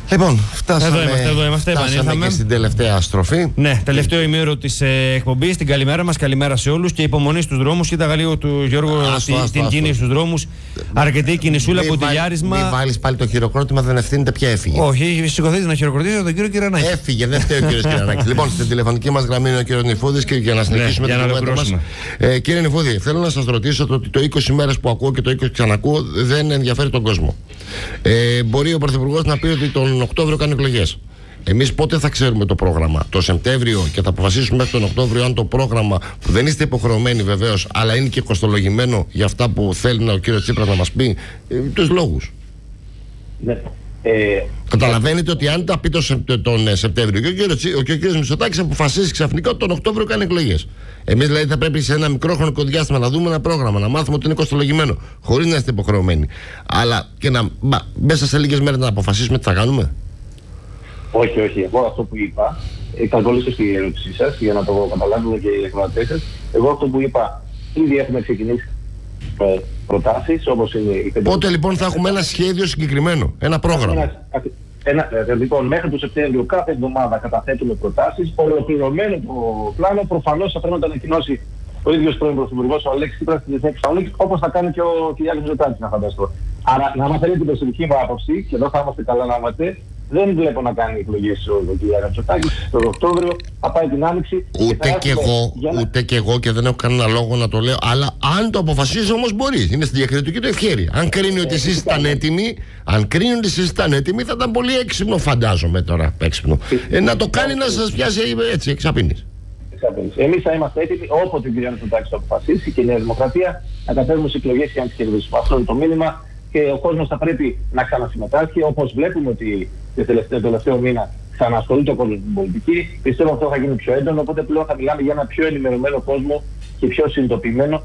Λοιπόν, φτάσαμε εδώ είμαστε, και στην τελευταία στροφή. Ναι, τελευταίο ημίωρο της εκπομπής. Την καλημέρα μας, καλημέρα σε όλους και υπομονή στους δρόμους. Κοίταγα λίγο του Γιώργου την κίνηση στους δρόμους. Αρκετή κινησούλα από τη Γιάρισμα. Μην βάλεις πάλι το χειροκρότημα, δεν ευθύνεται πια, έφυγε. Όχι, σηκωθείτε να χειροκροτήσω τον κύριο Κυρανάκη. Έφυγε, δεν φταίει ο κύριος Κυρανάκη. Λοιπόν, στην τηλεφωνική μας γραμμή είναι ο κύριος Νηφούδης και για να συνεχίσουμε την κουβέντα μας. Κύριε Νηφούδη, θέλω να σας ρωτήσω ότι το 20 μέρες που ακούω και το 20 ξανακούω δεν ενδιαφέρει τον κόσμο. Μπορεί ο Πρωθυπουργός να πει ότι τον Οκτώβριο κάνει εκλογές. Εμείς πότε θα ξέρουμε το πρόγραμμα? Το Σεπτέμβριο, και θα αποφασίσουμε μέχρι τον Οκτώβριο αν το πρόγραμμα, που δεν είστε υποχρεωμένοι βεβαίως, αλλά είναι και κοστολογημένο για αυτά που θέλει ο κύριος Τσίπρας να μας πει, τους λόγους. Ναι. Καταλαβαίνετε ότι αν τα πει τον Σεπτέμβριο και ο κύριος Μητσοτάκης αποφασίσει ξαφνικά ότι τον Οκτώβριο κάνει εκλογές. Εμείς δηλαδή θα πρέπει σε ένα μικρό χρονικό διάστημα να δούμε ένα πρόγραμμα, να μάθουμε ότι είναι κοστολογημένο, χωρίς να είστε υποχρεωμένοι. Αλλά και μέσα σε λίγες μέρες να αποφασίσουμε τι θα κάνουμε. Όχι. Εγώ αυτό που είπα, πολύ σωστή η ερώτησή σας, για να το καταλάβουν και οι εκμεταλλευτές σας. Εγώ αυτό που είπα, ήδη έχουμε ξεκινήσει προτάσεις, όπως είναι η... Πότε λοιπόν θα έχουμε ένα σχέδιο συγκεκριμένο, ένα πρόγραμμα? Λοιπόν, μέχρι το Σεπτέμβριο κάθε εβδομάδα καταθέτουμε προτάσεις. Ολοκληρωμένο το πλάνο προφανώς θα πρέπει να το ανακοινώσει ο ίδιος πρώην Πρωθυπουργός, ο Αλέξης Τσίπρας, στις 6 Θεσσαλονίκης, όπως θα κάνει και ο κ. Μητσοτάκης, να φανταστώ. Άρα, να μας θέλετε την προσωπική μου άποψη, και εδώ θα είμαστε καλά να είμαστε, δεν βλέπω να κάνει εκλογές ο κ. Μητσοτάκης τον Οκτώβριο, θα πάει την Άνοιξη. Ούτε κι εγώ και δεν έχω κανένα λόγο να το λέω, αλλά αν το αποφασίσει όμως μπορεί. Είναι στη διακριτική του ευχέρεια. Αν κρίνει ότι εσείς ήταν έτοιμοι, θα ήταν πολύ έξυπνο, φαντάζομαι τώρα. Έξυπνο. Να το κάνει να σας πιάσει έτσι, εξαπίνης. Εμείς θα είμαστε έτοιμοι όποτε ο κ. Μητσοτάκης το αποφασίσει και η Νέα Δημοκρατία να κατέβουμε στις εκλογές και να τις κερδίσουμε. Αυτό είναι το μήνυμα και ο κόσμος θα πρέπει να ξανασυμμετάσχει. Όπως βλέπουμε ότι το τελευταίο μήνα ξανασχολείται ο κόσμος με την πολιτική, πιστεύω αυτό θα γίνει πιο έντονο. Οπότε πλέον θα μιλάμε για ένα πιο ενημερωμένο κόσμο και πιο συνειδητοποιημένο.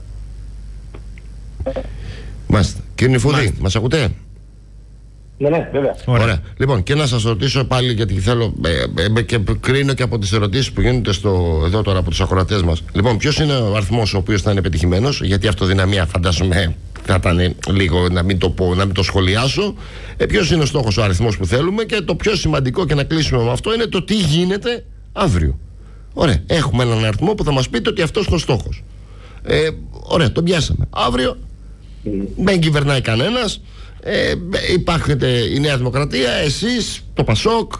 Μάλιστα. Κύριε Νηφούδη, μας ακούτε? Ναι, βέβαια. Ωραία. Λοιπόν, και να σας ρωτήσω πάλι, γιατί θέλω και κρίνω και από τις ερωτήσεις που γίνονται εδώ τώρα από τους ακροατές μας. Λοιπόν, ποιος είναι ο αριθμός ο οποίος θα είναι πετυχημένος? Γιατί η αυτοδυναμία, φαντάζομαι, θα ήταν λίγο να μην το σχολιάσω. Ποιος είναι ο στόχος, ο αριθμός που θέλουμε? Και το πιο σημαντικό, και να κλείσουμε με αυτό, είναι το τι γίνεται αύριο. Ωραία. Έχουμε έναν αριθμό που θα μας πείτε ότι αυτός είναι ο στόχος. Ωραία, τον πιάσαμε. Αύριο δεν κυβερνάει κανένας. Υπάρχετε η Νέα Δημοκρατία, εσείς, το Πασόκ,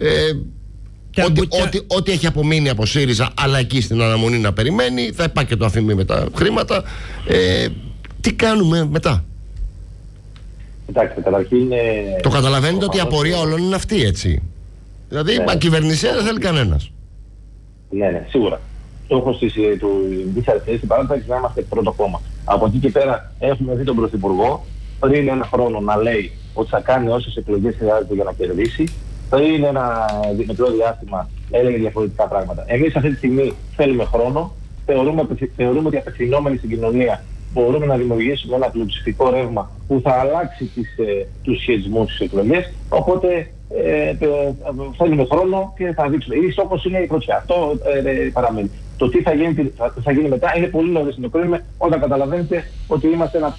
ό,τι έχει απομείνει από ΣΥΡΙΖΑ, αλλά εκεί στην αναμονή να περιμένει, θα υπάρχει και το αφημί με τα χρήματα. Τι κάνουμε μετά? Κοιτάξτε, καταρχήν... Το καταλαβαίνετε ότι η απορία όλων είναι αυτή, έτσι? Δηλαδή, κυβερνησία δεν θέλει κανένας. Ναι, σίγουρα. Στόχος της αριστερής στην παράδοση να είμαστε πρώτο κόμμα. Από εκεί και πέρα έχουμε δει τον Πρωθυπουργό πριν ένα χρόνο να λέει ότι θα κάνει όσες εκλογές χρειάζεται για να κερδίσει. Πριν ένα μικρό διάστημα έλεγε διαφορετικά πράγματα. Εμείς αυτή τη στιγμή θέλουμε χρόνο. Θεωρούμε ότι απευθυνόμενοι στην κοινωνία μπορούμε να δημιουργήσουμε ένα πλειοψηφικό ρεύμα που θα αλλάξει τους σχετισμούς στις εκλογές. Οπότε θέλουμε χρόνο και θα δείξουμε. Η στόχος είναι η πρωτιά. Αυτό παραμένει. Το τι θα γίνει μετά είναι πολύ νωρίς να το κρίνουμε, όταν καταλαβαίνετε ότι είμαστε ένα...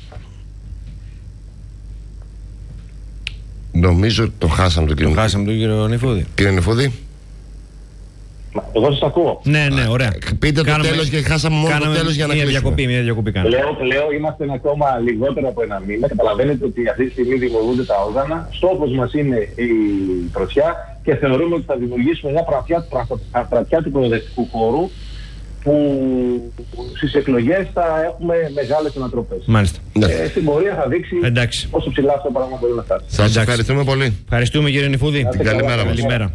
Νομίζω το χάσαμε τον κύριο Νηφούδη. Κύριε Νηφούδη. Εγώ σας ακούω. Ναι, ωραία. Πείτε το τέλος και χάσαμε μόνο το τέλος για να κλείσουμε. Μια διακοπή κάνουμε. Λέω είμαστε ακόμα λιγότερο από ένα μήνα. Καταλαβαίνετε ότι αυτή τη στιγμή δημιουργούνται τα όργανα. Στόχος μας είναι η πρωτιά και θεωρούμε ότι θα δημιουργήσουμε μια πρατιά του προοδευτικού χώρου που στις εκλογές θα έχουμε μεγάλες ανατροπές. Μάλιστα. Στην πορεία θα δείξει πόσο ψηλά αυτό το πράγμα μπορεί να φτάσει. Σας ευχαριστούμε πολύ. Ευχαριστούμε, κύριε Νηφούδη. Καλημέρα μας. Καλημέρα.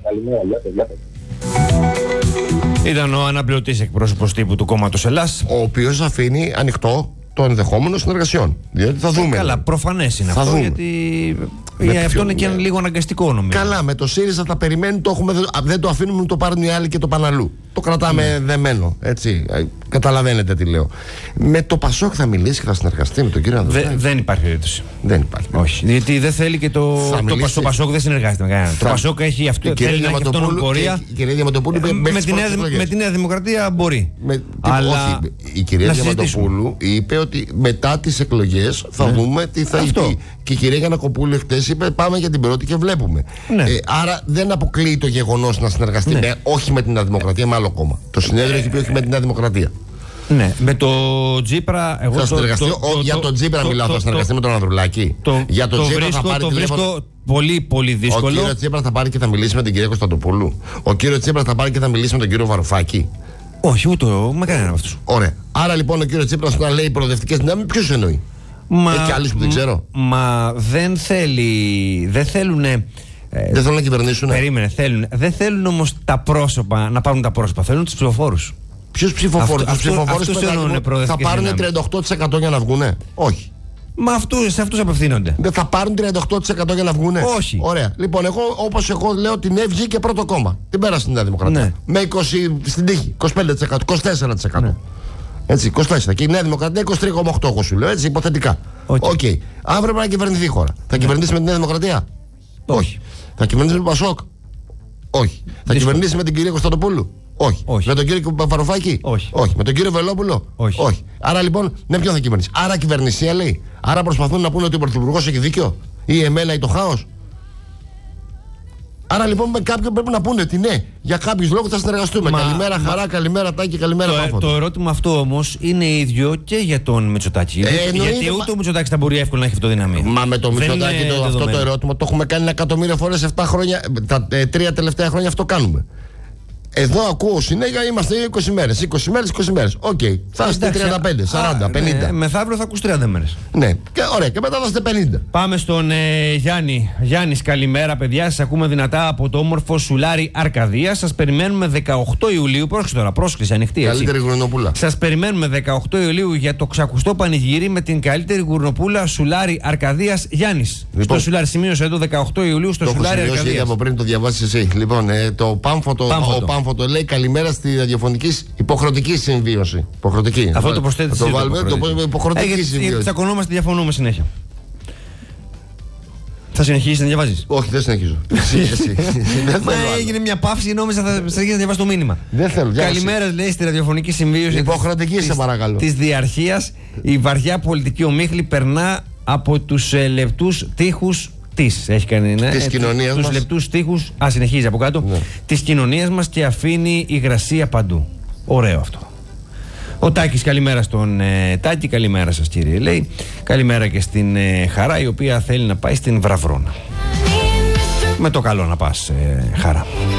Ήταν ο αναπληρωτής εκπρόσωπος τύπου του κόμματος Ελλάς, ο οποίος αφήνει ανοιχτό το ενδεχόμενο συνεργασιών. Διότι θα δούμε. Καλά, προφανές είναι αυτό, γιατί αυτό είναι και λίγο αναγκαστικό, νομίζω. Καλά, με το ΣΥΡΙΖΑ θα περιμένει, δεν το αφήνουμε, το πάρουν οι άλλοι και το παναλού. Το κρατάμε δεμένο, έτσι. Καταλαβαίνετε τι λέω. Με το Πασόκ θα μιλήσει και θα συνεργαστεί με τον κύριο Ανδρουλάκη? Δεν υπάρχει περίπτωση. Δεν υπάρχει. Όχι. Γιατί δεν θέλει και το Πασόκ δεν συνεργάζεται με κανέναν. Το Πασόκ έχει αυτό, θέλει να έχει αυτόν πορεία. Η κυρία Διαματοπούλου με τη Νέα Δημοκρατία μπορεί. Αλλά η κυρία Διαματοπούλου είπε ότι μετά τις εκλογές θα δούμε τι θα γίνει. Και η κυρία Γιαννακοπούλου χτες Βουλευτής είπε πάμε για την πρώτη και βλέπουμε. Ναι. Άρα δεν αποκλείει το γεγονός να συνεργαστεί όχι με την Νέα Δημοκρατία, με άλλο κόμμα. Το συνέδριο έχει πει όχι με την Νέα Δημοκρατία. Ναι, με το Τζίπρα. Εγώ για τον Τζίπρα μιλάω, θα συνεργαστεί με τον Ανδρουλάκη. Για τον Τζίπρα θα πάρει βρίσκω πολύ πολύ δύσκολο. Ο κύριος Τζίπρα θα πάρει και θα μιλήσει με την κυρία Κωνσταντοπούλου. Ο κύριος Τζίπρα θα πάρει και θα μιλήσει με τον κύριο Βαρουφάκη. Όχι, ούτε με κανέναν από αυτούς. Ωραία. Άρα λοιπόν ο κύριος Τσίπρας όταν λέει προοδευτικές δυνάμεις, ποιος εννοεί? Έχει και άλλους που δεν ξέρω. Μα δεν θέλει. Δεν θέλουν. Δεν θέλουν να κυβερνήσουν. Περίμενε, θέλουν. Δεν θέλουν όμως τα πρόσωπα να πάρουν τα πρόσωπα. Θέλουν τους ψηφοφόρους. Ποιους ψηφοφόρους? Τους ψηφοφόρους θα πάρουν 38% για να βγουνε? Όχι. Μα σε αυτούς απευθύνονται. Δεν θα πάρουν 38% για να βγουνε? Όχι. Ωραία. Λοιπόν, όπως εγώ λέω ότι ναι, βγήκε πρώτο κόμμα. Την πέρασε στην Νέα Δημοκρατία. Ναι. Με 20 στην τύχη. 25%, 24%. Ναι. Έτσι, 24%. Και η Νέα Δημοκρατία 23,8% εγώ σου λέω. Έτσι, υποθετικά. Οκ. Αν πρέπει να κυβερνηθεί η χώρα, θα κυβερνήσει με τη Νέα Δημοκρατία? Όχι. Θα κυβερνήσει με τον Πασόκ? Όχι. Θα κυβερνήσει με την κυρία Κωνσταντοπούλου? Όχι. Με τον κύριο Βαρουφάκη? Όχι. Με τον κύριο Βελόπουλο? Όχι. Άρα λοιπόν, ναι, ποιον θα κυβερνήσει? Άρα κυβερνησία λέει. Άρα προσπαθούν να πούνε ότι ο Πρωθυπουργός έχει δίκιο, ή εμένα ή το χάος. Άρα λοιπόν με κάποιον πρέπει να πούνε ότι ναι, για κάποιους λόγους θα συνεργαστούμε. Καλημέρα Χαρά, καλημέρα Τάκη, καλημέρα Πάφωτο. Το ερώτημα αυτό όμως είναι ίδιο και για τον Μητσοτάκη. Γιατί ούτε ο Μητσοτάκης θα μπορεί εύκολα να έχει αυτοδυναμία. Μα με το Μητσοτάκη αυτό το ερώτημα το έχουμε κάνει 1 εκατομμύριο φορές 7 χρόνια. Τα 3 τελευταία χρόνια αυτό κάνουμε. Εδώ ακούω συνέχεια είμαστε 20 μέρες. 20 μέρες, 20 μέρες. Οκ. Θα είστε 35, 40, 50. Μεθαύριο θα ακούς 30 μέρες. Ναι. Και ωραία. Και μετά θα είστε 50. Πάμε στον Γιάννη. Γιάννης, καλημέρα, παιδιά. Σας ακούμε δυνατά από το όμορφο Σουλάρι Αρκαδίας. Σας περιμένουμε 18 Ιουλίου. Πρόσεξε τώρα, πρόσκληση ανοιχτή. Καλύτερη γουρνοπούλα. Σας περιμένουμε 18 Ιουλίου για το ξακουστό πανηγύρι με την καλύτερη γουρνοπούλα Σουλάρι Αρκαδίας Γιάννης. Λοιπόν, στο Σουλάρι, σημείωσε εδώ 18 Ιουλίου στο Σουλάρι Αρκαδίας. Το από πριν το διαβάσει εσύ. Λοιπόν, το Πάμφωτο λέει καλημέρα στη ραδιοφωνική υποχρεωτική συμβίωση. Υποχρεωτική. Αυτό το προσθέτει. Το βάλουμε. Υποχρεωτική συμβίωση. Τσακωνόμαστε, διαφωνούμε συνέχεια. Θα συνεχίσεις να διαβάζεις? Όχι, δεν συνεχίζω. Μα έγινε μια παύση, νόμιζα θα συνεχίσεις να διαβάσεις το μήνυμα. Δεν θέλω. Καλημέρα, λέει, στη ραδιοφωνική συμβίωση. Υποχρεωτική, σε παρακαλώ. Της διαρχίας, η βαριά πολιτική ομίχλη περνά από τους λεπτούς τείχους. Έχει κάνει, ναι. Της κοινωνίας μας. Τους λεπτούς τείχους. Συνεχίζει από κάτω. Ναι. Της κοινωνίας μας και αφήνει υγρασία παντού. Ωραίο αυτό. Ο Τάκης, καλημέρα στον Τάκη. Καλημέρα σας, κύριε. Λέει. Καλημέρα και στην Χαρά, η οποία θέλει να πάει στην Βραβρώνα. Με το καλό να πας, Χαρά.